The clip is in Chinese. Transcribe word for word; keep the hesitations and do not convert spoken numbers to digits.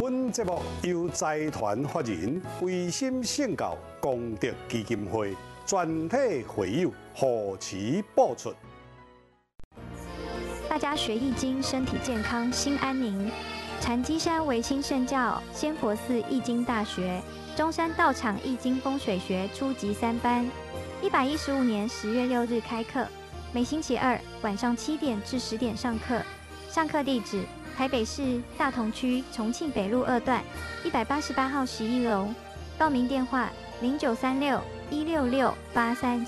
本节目由财团法人维心圣教功德基金会全体会友护持播出。 大家学易经，身体健康，心安宁。禅机山维心圣教仙佛寺易经大学、中山道场易经风水学初级三班，一百一十五年十月六日开课，每星期二晚上七点至十点上课。上课地址：台北市大同区重庆北路二段一百八十八号十一楼。报名电话：零九三六一六六八三。